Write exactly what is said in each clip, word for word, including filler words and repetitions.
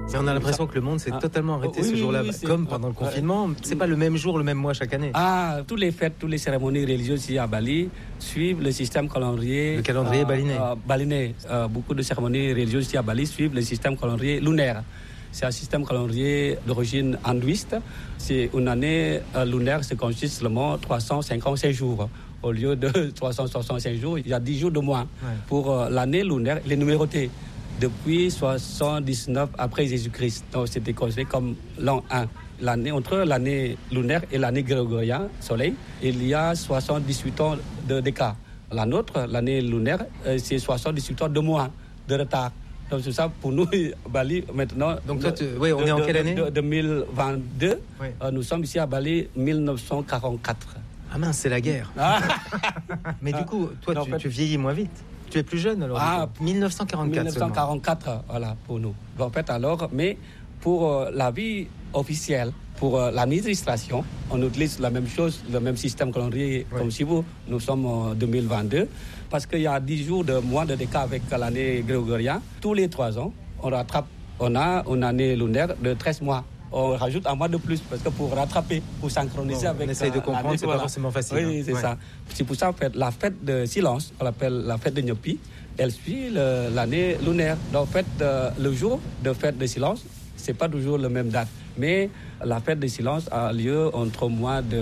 Et on a l'impression ça... que le monde s'est ah. totalement arrêté oui, ce jour-là, oui, oui, comme pendant le confinement. C'est pas le même jour, le même mois chaque année. Ah, toutes les fêtes, toutes les cérémonies religieuses ici à Bali suivent le système calendrier. Le calendrier euh, balinais. Euh, balinais. Euh, beaucoup de cérémonies religieuses ici à Bali suivent le système calendrier lunaire. C'est un système calendrier d'origine hindouiste. C'est une année euh, lunaire, c'est consiste seulement trois cent cinquante-cinq jours. Au lieu de trois cent soixante-cinq jours, il y a dix jours de moins. Ouais. Pour euh, l'année lunaire, il est numéroté. Depuis soixante-dix-neuf après Jésus-Christ. Donc c'était considéré comme l'an un. L'année, entre l'année lunaire et l'année grégorienne, soleil, il y a soixante-dix-huit ans de d'écart. La nôtre, l'année lunaire, c'est soixante-dix-huit ans de moins de retard. Donc c'est ça pour nous, Bali, maintenant. Donc toi, tu... oui, on de, est en quelle année de, de, deux mille vingt-deux, oui. euh, nous sommes ici à Bali, dix-neuf cent quarante-quatre. Ah mince, c'est la guerre. Ah. Mais du coup, toi, non, tu, fait... tu vieillis moins vite. Tu es plus jeune alors. Ah, dix-neuf cent quarante-quatre. dix-neuf cent quarante-quatre, voilà, pour nous. En fait, alors, mais pour euh, la vie officielle, pour euh, l'administration, on utilise la même chose, le même système calendrier oui. comme si vous. Nous sommes en deux mille vingt-deux, parce qu'il y a dix jours de moins de décalage avec l'année grégorienne. Tous les trois ans, on rattrape, on a une année lunaire de treize mois. On rajoute un mois de plus parce que pour rattraper, pour synchroniser bon, avec. On essaye de comprendre, c'est voilà. Pas forcément facile. Oui, c'est ouais. ça. C'est pour ça en fait la fête de silence, on l'appelle la fête de Nyopi, elle suit le, l'année lunaire. Donc en fait, euh, le jour de fête de silence, c'est pas toujours la même date, mais la fête de silence a lieu entre mois de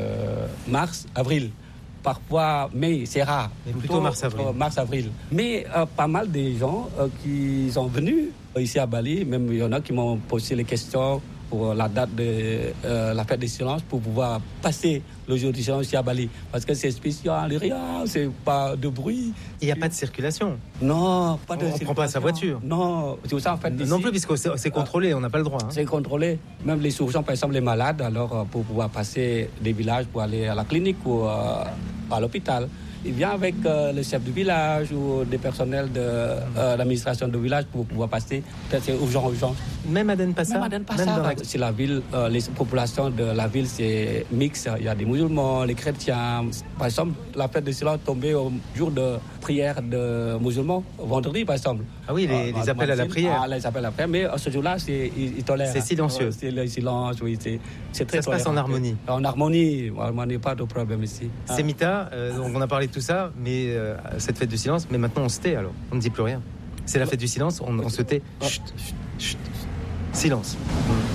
mars, avril. Parfois mai, c'est rare. Mais plutôt, plutôt mars-avril. Mars-avril. Mais euh, pas mal de gens euh, qui sont venus ici à Bali, même il y en a qui m'ont posé les questions pour la date de euh, la fête de silence pour pouvoir passer le jour du silence ici à Bali. Parce que c'est spécial, rien, c'est pas de bruit. Il n'y a pas de circulation. Non, pas de on circulation. On ne prend pas sa voiture. Non, c'est ça en fait. Non plus, puisque c'est, c'est contrôlé, on n'a pas le droit. Hein. C'est contrôlé. Même les surgeons, par exemple, les malades, alors pour pouvoir passer des villages pour aller à la clinique ou euh, à l'hôpital. Il vient avec euh, le chef du village ou des personnels de euh, l'administration du village pour pouvoir passer. Peut-être c'est urgent, urgent. Même à Denpasar. Même à Denpasar. La... C'est la ville, euh, les populations de la ville, c'est mixte. Il y a des musulmans, les chrétiens. Par exemple, la fête de silence tombée au jour de prière de musulmans, vendredi par exemple. Ah oui, les, euh, les appels à la prière. Ah, les appels à la prière. Mais euh, ce jour-là, c'est, ils, ils tolèrent. C'est silencieux. Euh, c'est le silence, oui. C'est, c'est très Ça se passe en harmonie. En harmonie. On n'a pas de problème ici. Ah. Semita, euh, donc on a parlé de tout ça, mais euh, cette fête du silence, mais maintenant on se tait alors. On ne dit plus rien. C'est la fête du silence, on, on se tait. Chut, chut, chut. Silence. Mmh.